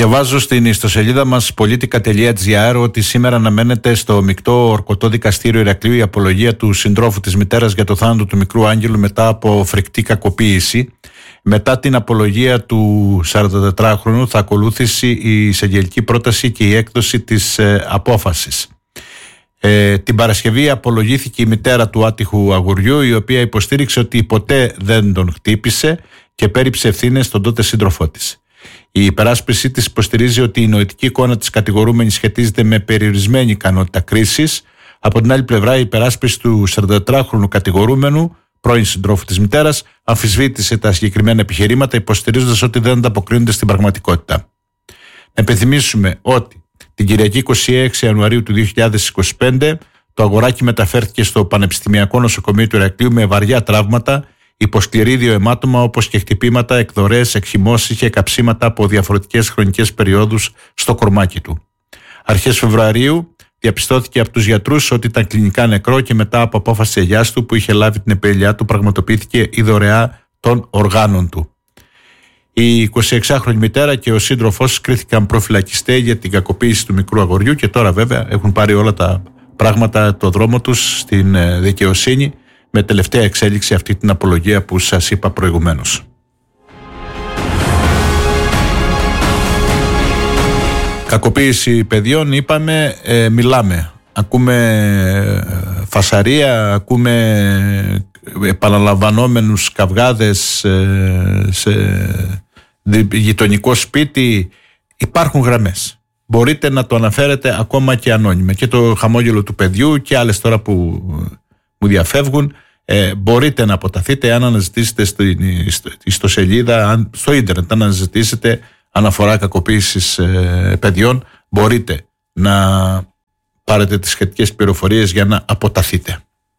Διαβάζω στην ιστοσελίδα μας politica.gr ότι σήμερα αναμένεται στο μεικτό ορκωτό δικαστήριο Ηρακλείου η απολογία του συντρόφου της μητέρας για το θάνατο του μικρού Άγγελου μετά από φρικτή κακοποίηση. Μετά την απολογία του 44χρονου θα ακολούθησει η εισαγγελική πρόταση και η έκδοση της απόφασης. Την Παρασκευή απολογήθηκε η μητέρα του άτυχου αγοριού, η οποία υποστήριξε ότι ποτέ δεν τον χτύπησε και πέριψε ευθύνες στον τότε σύντροφό της. Η υπεράσπιση της υποστηρίζει ότι η νοητική εικόνα της κατηγορούμενης σχετίζεται με περιορισμένη ικανότητα κρίσης. Από την άλλη πλευρά, η υπεράσπιση του 44χρονου κατηγορούμενου, πρώην συντρόφου της μητέρας, αμφισβήτησε τα συγκεκριμένα επιχειρήματα, υποστηρίζοντας ότι δεν ανταποκρίνονται στην πραγματικότητα. Να υπενθυμίσουμε ότι την Κυριακή 26 Ιανουαρίου του 2025 το αγοράκι μεταφέρθηκε στο Πανεπιστημιακό Νοσοκομείο του Ηρακλείου με βαριά τραύματα, υποσκληρή αιμάτωμα, όπως και χτυπήματα, εκδορές, εκχυμώσεις και καψίματα από διαφορετικές χρονικές περιόδους στο κορμάκι του. Αρχές Φεβρουαρίου διαπιστώθηκε από τους γιατρούς ότι ήταν κλινικά νεκρό και μετά από απόφαση αγιάς του που είχε λάβει την επαιλιά του πραγματοποιήθηκε η δωρεά των οργάνων του. Η 26χρονη μητέρα και ο σύντροφός κρίθηκαν προφυλακιστέ για την κακοποίηση του μικρού αγοριού και τώρα βέβαια έχουν πάρει όλα τα πράγματα το δρόμο τους στην δικαιοσύνη, με τελευταία εξέλιξη αυτή την απολογία που σας είπα προηγουμένως. Κακοποίηση παιδιών είπαμε, μιλάμε. Ακούμε φασαρία, ακούμε επαναλαμβανόμενους καυγάδες σε γειτονικό σπίτι. Υπάρχουν γραμμές. Μπορείτε να το αναφέρετε ακόμα και ανώνυμα. Και το χαμόγελο του παιδιού και άλλες τώρα που μου διαφεύγουν. Μπορείτε να αποταθείτε αν αναζητήσετε στην ιστοσελίδα, στο ίντερνετ, αν αναζητήσετε αναφορά κακοποίησης παιδιών, μπορείτε να πάρετε τις σχετικές πληροφορίες για να αποταθείτε.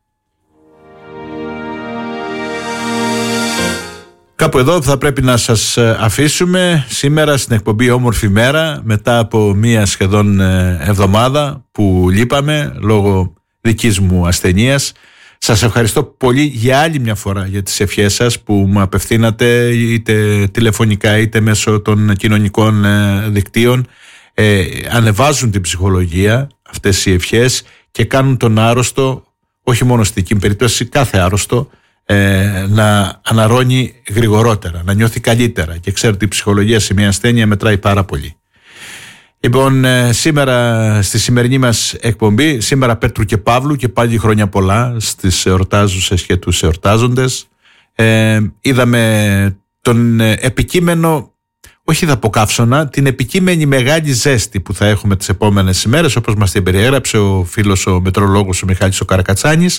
Κάπου εδώ θα πρέπει να σας αφήσουμε σήμερα στην εκπομπή Όμορφη Μέρα, μετά από μία σχεδόν εβδομάδα που λείπαμε λόγω δικής μου ασθενείας. Σας ευχαριστώ πολύ για άλλη μια φορά για τις ευχές σας που μου απευθύνατε είτε τηλεφωνικά είτε μέσω των κοινωνικών δικτύων. Ανεβάζουν την ψυχολογία αυτές οι ευχές και κάνουν τον άρρωστο, όχι μόνο στην δική περίπτωση, κάθε άρρωστο, να αναρρώνει γρηγορότερα, να νιώθει καλύτερα. Και ξέρω ότι η ψυχολογία σε μια ασθένεια μετράει πάρα πολύ. Λοιπόν, σήμερα στη σημερινή μας εκπομπή, σήμερα Πέτρου και Παύλου και πάλι χρόνια πολλά στις εορτάζουσες και τους εορτάζοντες. Είδαμε τον επικείμενο, όχι θα πω καύσωνα, την επικείμενη μεγάλη ζέστη που θα έχουμε τις επόμενες ημέρες, όπως μας την περιέγραψε ο φίλος ο μετρολόγος ο Μιχάλης ο Καρακατσάνης.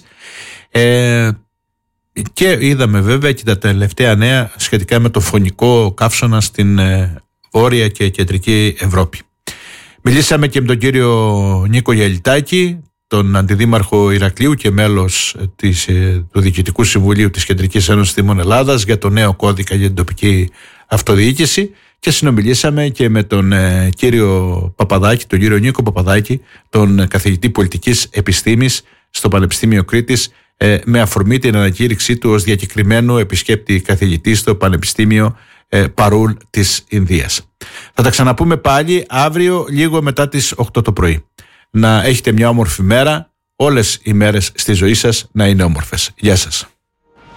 Και είδαμε βέβαια και τα τελευταία νέα σχετικά με το φωνικό καύσωνα στην Βόρεια και Κεντρική Ευρώπη. Μιλήσαμε και με τον κύριο Νίκο Γιαλιτάκη, τον αντιδήμαρχο Ηρακλείου και μέλος του Διοικητικού Συμβουλίου της Κεντρικής Ένωσης Δήμων Ελλάδας, για το νέο κώδικα για την τοπική αυτοδιοίκηση, και συνομιλήσαμε και με τον κύριο Παπαδάκη, τον κύριο Νίκο Παπαδάκη, τον καθηγητή πολιτικής επιστήμης στο Πανεπιστήμιο Κρήτης, με αφορμή την ανακήρυξή του ως διακεκριμένου επισκέπτη καθηγητή στο Πανεπιστήμιο Παρούλ της Ινδίας. Θα τα ξαναπούμε πάλι αύριο λίγο μετά τις 8 το πρωί. Να έχετε μια όμορφη μέρα, όλες οι μέρες στη ζωή σας να είναι όμορφες. Γεια σας.